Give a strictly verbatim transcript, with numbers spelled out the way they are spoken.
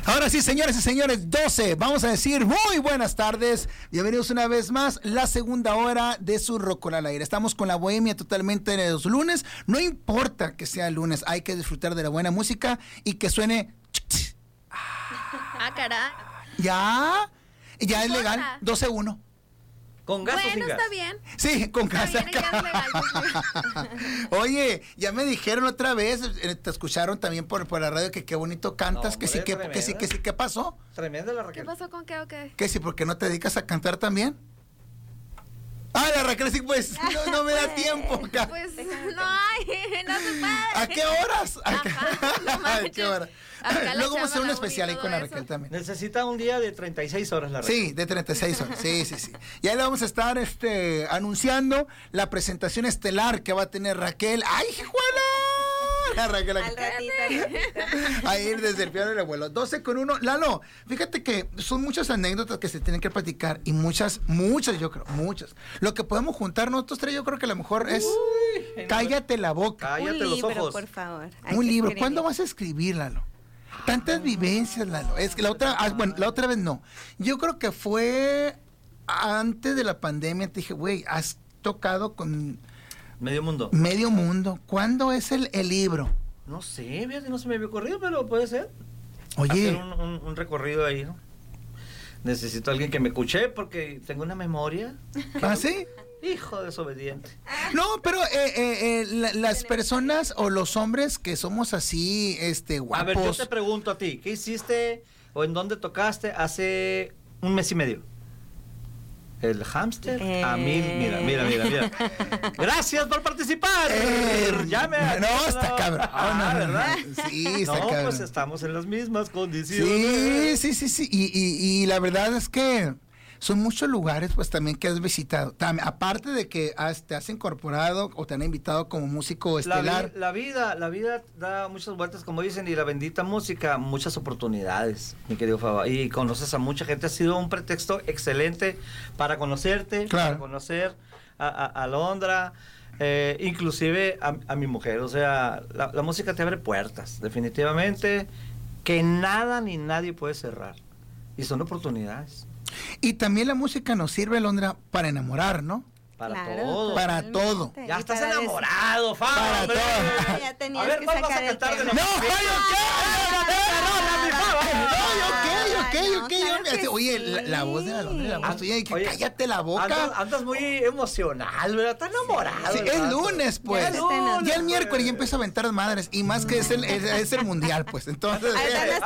Ahora sí, señores y señores, doce, vamos a decir muy buenas tardes. Bienvenidos una vez más, la segunda hora de su Rocola al Aire. Estamos con la bohemia totalmente de los lunes. No importa que sea lunes, hay que disfrutar de la buena música y que suene... Ah, caray. Ya, ya es legal, doce uno. ¿Con gas bueno, o sin gas? Está bien. Sí, con gas. Está bien, ya es legal. Oye, ya me dijeron otra vez, eh, te escucharon también por, por la radio que qué bonito cantas, No, que sí, que, tremenda. que sí, que sí, ¿qué pasó? Tremenda la ¿Qué Raquel. pasó con qué o qué? Que sí, porque no te dedicas a cantar también. Ah, la Raquel sí, pues, no, no me da tiempo. ca- Pues no hay, no se puede. ¿A qué horas? ¿A qué, Ajá, no ¿A manches. qué hora? Acá la Luego vamos a hacer un chamba, especial ahí la con la uni y todo Raquel eso. también. Necesita un día de treinta y seis horas la Raquel. Sí, de treinta y seis horas. Sí, sí, sí. Y ahí le vamos a estar este, anunciando la presentación estelar que va a tener Raquel. ¡Ay, Juana! La Raquel Al aquí. ratito, al ratito. A ir desde el piano del abuelo. doce con uno. Lalo, fíjate que son muchas anécdotas que se tienen que platicar y muchas, muchas, yo creo, muchas. Lo que podemos juntar nosotros tres, yo creo que a lo mejor es Uy, cállate la boca. Cállate Un los libro, ojos. por favor. Hay Un que libro. escribir. ¿Cuándo vas a escribir, Lalo? Tantas vivencias, Lalo. Es que la otra, ah, bueno, la otra vez no. Yo creo que fue antes de la pandemia. Te dije, güey, has tocado con Medio mundo. medio mundo. ¿Cuándo es el, el libro? No sé, fíjate, no se me había ocurrido, pero puede ser. Oye, Hacer un, un- un recorrido ahí, ¿no? Necesito a alguien que me escuche porque tengo una memoria. ¿ah, sí? Hijo desobediente. No, pero eh, eh, eh, la- las personas o los hombres que somos así, este, A ver, yo guapos. te pregunto a ti, ¿qué hiciste o en dónde tocaste hace un mes y medio? El hámster Eh. a mil, mira, mira, mira, mira. Gracias por participar. Eh, Ya me no, está cabrón. Ah, no, no, no. ¿verdad? Sí, está No, cabrón. pues estamos en las mismas condiciones. Sí, sí, sí, sí. Y, y, y la verdad es que son muchos lugares, pues, también que has visitado. Tam- aparte de que has- te has incorporado o te han invitado como músico La, estelar. vi- la vida, la vida da muchas vueltas, como dicen, y la bendita música, muchas oportunidades, mi querido Faba. Y conoces a mucha gente, ha sido un pretexto excelente para conocerte, Claro. para conocer a, a, a Londra, eh, inclusive a, a mi mujer. O sea, la, la música te abre puertas, definitivamente, que nada ni nadie puede cerrar. Y son oportunidades Y también la música nos sirve, Londra, para enamorar, ¿no? para Claro, todo. Para totalmente. todo. Ya Y estás para des- enamorado, Faba. Para hombre. todo. Ah, ya tenías A ver, que ¿cuál vas a sacar el cantar de tema. la- ¡No, ay, ok! Ay, ok, no, ok, claro ok. que Oye, sí. la, la voz de la Londra, la voz tuya, y que Oye, cállate la boca. Andas, andas muy emocional, ¿verdad? Estás enamorado. Sí, el es vato. lunes, pues. Ya se te nota. Ya el miércoles ya empieza a aventar madres. Y más que es el, es, es el mundial, pues. Entonces. Ahí van a estar